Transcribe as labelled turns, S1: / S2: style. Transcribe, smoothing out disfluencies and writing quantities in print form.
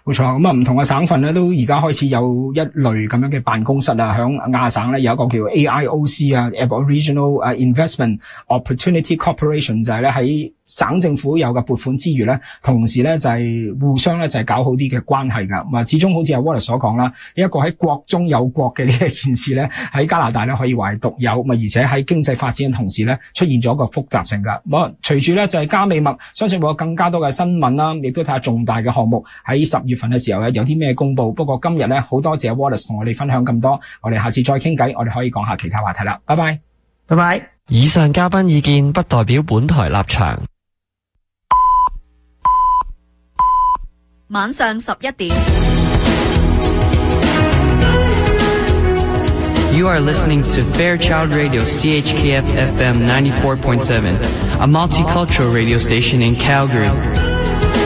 S1: 冇錯，咁唔同嘅省份咧都而家開始有一類咁樣嘅辦公室啊，響亞省咧有一個叫 AIOC 啊 ，Aboriginal Investment Opportunity Corporation， 就係咧喺省政府有嘅撥款之餘咧，同時咧就係互相咧就係搞好啲嘅關係噶。咁啊，始終好似阿 Wallace 所講啦，一個喺國中有國嘅呢一件事咧，喺加拿大咧可以話係獨有，咁啊而且喺經濟發展嘅同時咧出現咗一個複雜性噶。咁啊，隨住咧就係加美墨，相信會有更加多嘅新聞啦，亦都睇下重大嘅項目喺10月份嘅時候咧有啲咩公布。不過今日咧好多謝 Wallace 同我哋分享咁多，我哋下次再傾偈，我哋可以講下其他話題啦。拜拜，
S2: 拜拜。
S3: 以上嘉賓意見不代表本台立場。
S4: 晚上11點。
S5: You are listening to Fairchild Radio CHKF FM 94.7, a multicultural radio station in Calgary.